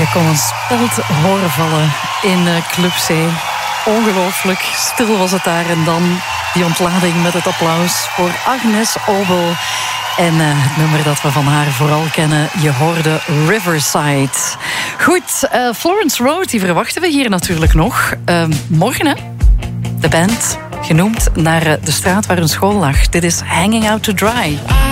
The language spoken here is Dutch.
Je kon een speld horen vallen in Club C. Ongelooflijk stil was het daar. En dan die ontlading met het applaus voor Agnes Obel. En het nummer dat we van haar vooral kennen, je hoorde Riverside. Goed, Florence Road, die verwachten we hier natuurlijk nog. Morgen, hè? De band, genoemd naar de straat waar hun school lag. Dit is Hanging Out to Dry.